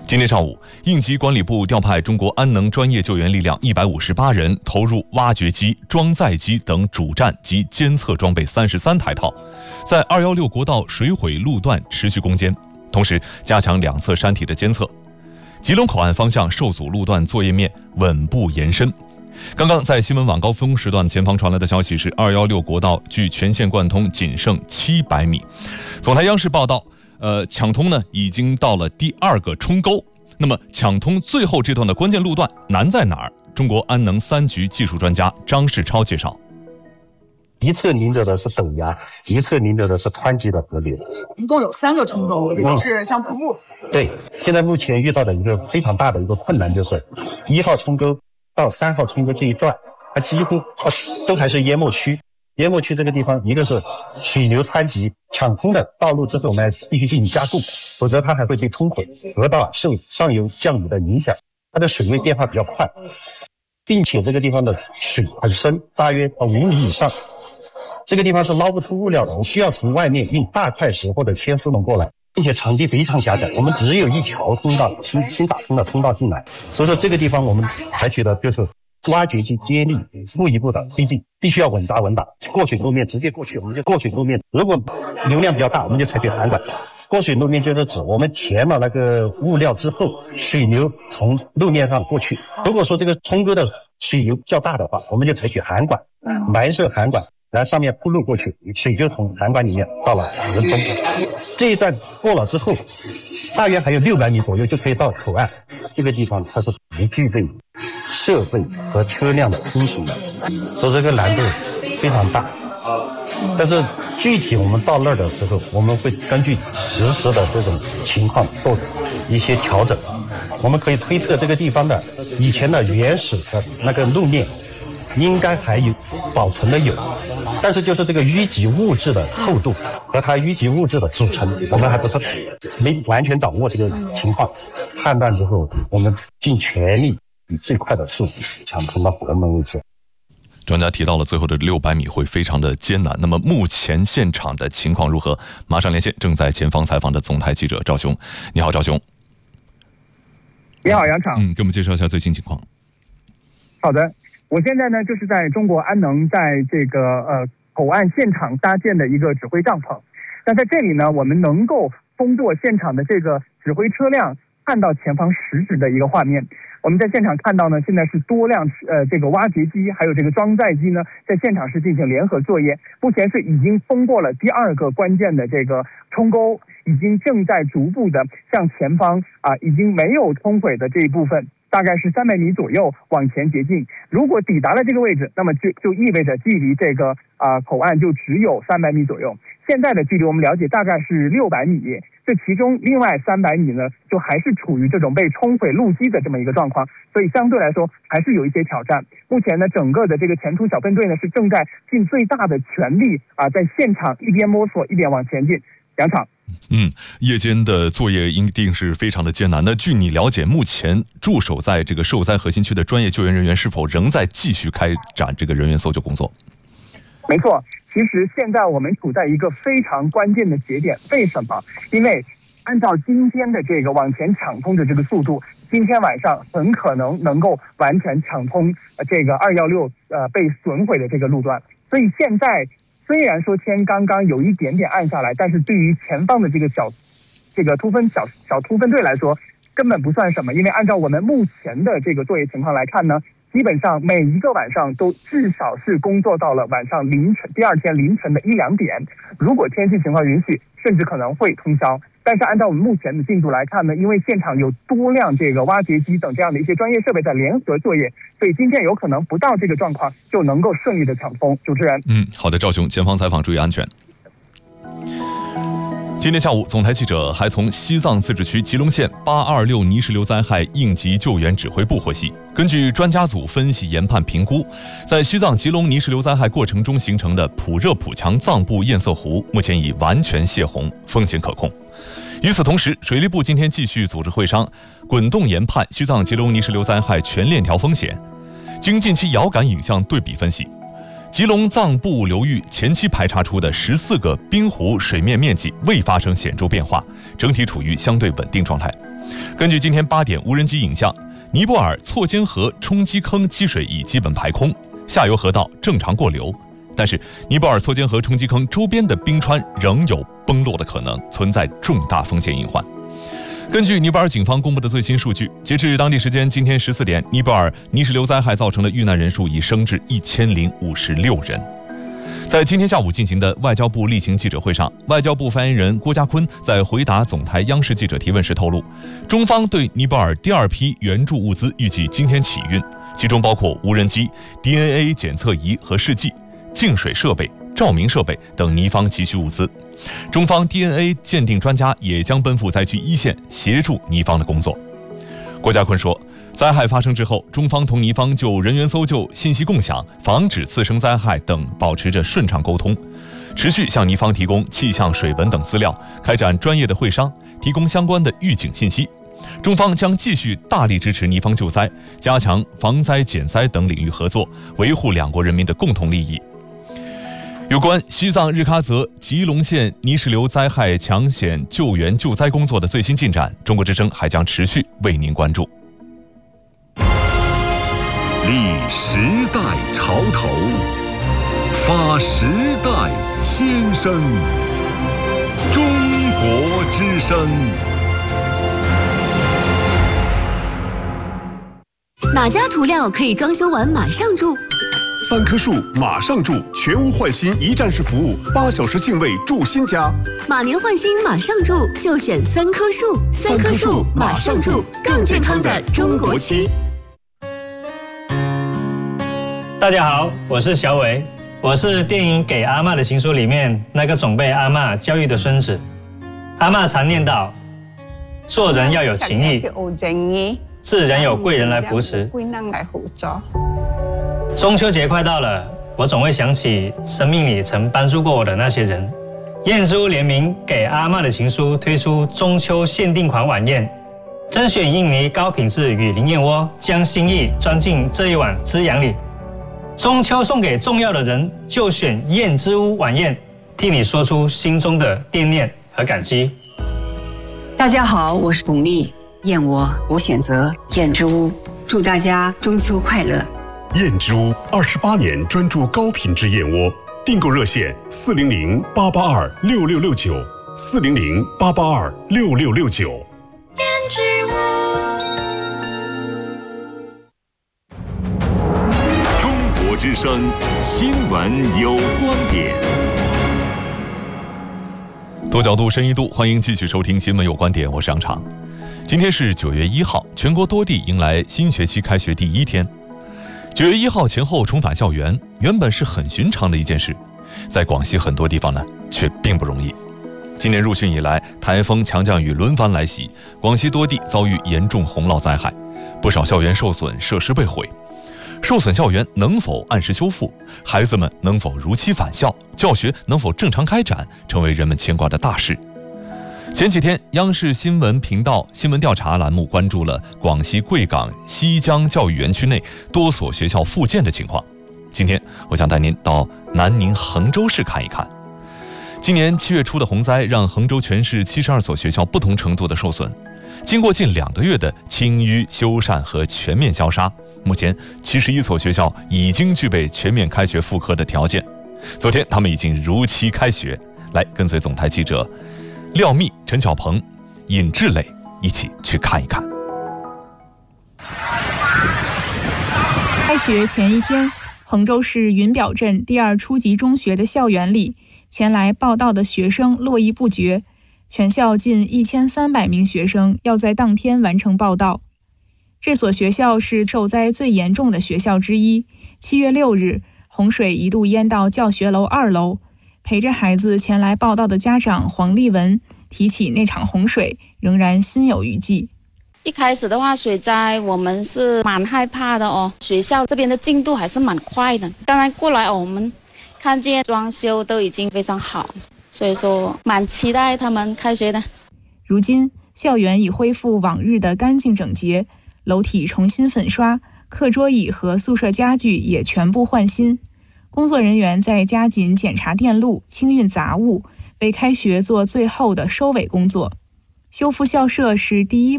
今天上午，应急管理部调派中国安能专业救援力量158人，投入挖掘机、装载机等主站及监测装备33台套，在216国道水毁路段持续攻坚，同时加强两侧山体的监测。吉隆口岸方向受阻路段作业面稳步延伸。刚刚在新闻晚高峰时段，前方传来的消息是216国道距全线贯通仅剩700米。总台央视报道，抢通呢已经到了第2个冲沟。那么抢通最后这段的关键路段难在哪儿？中国安能3局技术专家张世超介绍。 一侧临着的是陡崖，一侧临着的是湍急的河流， 一共有3个冲沟，也就是像瀑布。 对，现在目前遇到的一个非常大的一个困难就是1号冲沟到3号冲沟这一段，它几乎都还是淹没区。淹没区这个地方，一个是水流湍急，抢通的道路之后我们必须进行加固，否则它还会被冲毁。河道受上游降雨的影响，它的水位变化比较快，并且这个地方的水很深，大约5米以上。这个地方是捞不出物料的，我们需要从外面运大块石或者牵丝龙过来，并且场地非常狭窄，我们只有一条通道，新打通的通道进来。所以说这个地方我们采取的就是挖掘机接力，一步一步的推进，必须要稳扎稳打。过水路面直接过去，我们就过水路面；如果流量比较大，我们就采取涵管。过水路面就是指我们填了那个物料之后，水流从路面上过去。如果说这个冲沟的水流较大的话，我们就采取涵管，埋设涵管，然后上面铺路过去，水就从涵管里面到了人中。这一段过了之后，大约还有600米左右就可以到口岸。这个地方它是不具备设备和车辆的通行的，所以这个难度非常大。但是具体我们到那儿的时候，我们会根据实时的这种情况做一些调整。我们可以推测这个地方的以前的原始的那个路面应该还有保存的有，但是就是这个淤积物质的厚度和它淤积物质的组成，我们还不是没完全掌握这个情况。判断之后，我们尽全力以最快的速度抢通到国门位置。 专家提到了最后的600米会非常的艰难。那么目前现场的情况如何？马上连线正在前方采访的总台记者赵雄。你好，赵雄。 你好，杨场。 给我们介绍一下最新情况。 好的，我现在呢就是在中国安能在这个口岸现场搭建的一个指挥帐篷。那在这里呢，我们能够通过现场的这个指挥车辆看到前方实质的一个画面。我们在现场看到呢，现在是多辆这个挖掘机还有这个装载机呢，在现场是进行联合作业。目前是已经通过了第2个关键的这个冲沟，已经正在逐步的向前方已经没有冲毁的这一部分，大概是300米左右往前接近。如果抵达了这个位置，那么就意味着距离这个口岸就只有300米左右。现在的距离我们了解大概是600米，这其中另外300米呢，就还是处于这种被冲毁路基的这么一个状况，所以相对来说还是有一些挑战。目前呢，整个的这个前途小分队呢是正在尽最大的全力在现场一边摸索一边往前进。杨场。 夜间的作业一定是非常的艰难。那据你了解，目前驻守在这个受灾核心区的专业救援人员是否仍在继续开展这个人员搜救工作？ 没错，其实现在我们处在一个非常关键的节点。为什么？因为按照今天的这个往前抢通的这个速度，今天晚上很可能够完全抢通这个216被损毁的这个路段。所以现在虽然说天刚刚有一点点暗下来，但是对于前方的这个小突分队来说根本不算什么。因为按照我们目前的这个作业情况来看呢，基本上每一个晚上都至少是工作到了晚上第2天凌晨的1、2点，如果天气情况允许，甚至可能会通宵。但是按照我们目前的进度来看呢，因为现场有多辆这个挖掘机等这样的一些专业设备在联合作业，所以今天有可能不到这个状况就能够顺利的抢通。主持人。 好的，赵雄，前方采访注意安全。今天下午，总台记者还从西藏自治区吉隆县826泥石流灾害应急救援指挥部获悉，根据专家组分析研判评估，在西藏吉隆泥石流灾害过程中形成的普热普强藏布堰塞湖，目前已完全泄洪，风险可控。与此同时，水利部今天继续组织会商，滚动研判西藏吉隆泥石流灾害全链条风险。经近期遥感影像对比分析， 吉隆藏布流域前期排查出的14个冰湖水面面积未发生显著变化，整体处于相对稳定状态。根据今天8点无人机影像，尼泊尔错尖河冲积坑积水已基本排空，下游河道正常过流。但是尼泊尔错尖河冲积坑周边的冰川仍有崩落的可能，存在重大风险隐患。根据尼泊尔警方公布的最新数据，截至当地时间今天14点，尼泊尔泥石流灾害造成的遇难人数已升至1056人。在今天下午进行的外交部例行记者会上，外交部发言人郭家坤在回答总台央视记者提问时透露，中方对尼泊尔第2批援助物资预计今天起运，其中包括无人机、DNA 检测仪和试剂、净水设备、照明设备等尼方急需物资。中方 DNA 鉴定专家也将奔赴灾区一线，协助尼方的工作。郭家坤说，灾害发生之后，中方同尼方就人员搜救、信息共享、防止次生灾害等保持着顺畅沟通，持续向尼方提供气象、水文等资料，开展专业的会商，提供相关的预警信息。中方将继续大力支持尼方救灾，加强防灾减灾等领域合作，维护两国人民的共同利益。有关西藏日喀则吉隆县泥石流灾害抢险救援救灾工作的最新进展，中国之声还将持续为您关注。 立时代潮头，发时代先声。中国之声。 哪家涂料可以装修完马上住 ？3棵树马上住，全屋换新一站式服务，8小时净位住新家。 马年换新马上住，就选3棵树。3棵树马上住，更健康的中国区。 大家好，我是小伟，我是电影《给阿嬷的情书》里面那个总被阿嬷教育的孙子。阿嬷常念叨，做人要有情义，自然有贵人来扶持。中秋节快到了，我总会想起生命里曾帮助过我的那些人。燕之屋联名给阿嬷的情书推出中秋限定款晚宴，甄选印尼高品质雨林燕窝，将心意装进这一碗滋养里。中秋送给重要的人，就选燕之屋晚宴，替你说出心中的惦念和感激。 大家好，我是巩俐，燕窝我选择燕之屋，祝大家中秋快乐。 燕之屋28年专注高品质燕窝，订购热线400-882-6669，400-882-6669。 燕之屋。 中国之声新闻有观点。 多角度、深一度，欢迎继续收听新闻有观点，我是杨常。今天是9月1号，全国多地迎来新学期开学第1天。9月1号前后重返校园，原本是很寻常的一件事，在广西很多地方呢，却并不容易。今年入汛以来，台风、强降雨轮番来袭，广西多地遭遇严重洪涝灾害，不少校园受损，设施被毁。受损校园能否按时修复？孩子们能否如期返校？教学能否正常开展？成为人们牵挂的大事。前几天，央视新闻频道新闻调查栏目关注了广西贵港西江教育园区内多所学校复建的情况。今天，我想带您到南宁衡州市看一看。今年7月初的洪灾让衡州全市72所学校不同程度的受损。经过近2个月的清淤、修缮和全面消杀，目前71所学校已经具备全面开学复课的条件。昨天，他们已经如期开学。来，跟随总台记者廖密、陈小鹏、尹志磊一起去看一看。 开学前一天，衡州市云表镇第2初级中学的校园里，前来报到的学生络绎不绝，全校近1300名学生要在当天完成报到。这所学校是受灾最严重的学校之一。7月6日，洪水一度淹到教学楼2楼。陪着孩子前来报到的家长黄丽文提起那场洪水，仍然心有余悸。 一开始的话，水灾我们是蛮害怕的哦。学校这边的进度还是蛮快的。刚才过来我们看见装修都已经非常好，所以说蛮期待他们开学的。 如今，校园已恢复往日的干净整洁，楼体重新粉刷，课桌椅和宿舍家具也全部换新。 工作人员在加紧检查电路、清运杂物，为开学做最后的收尾工作。修复校舍是第一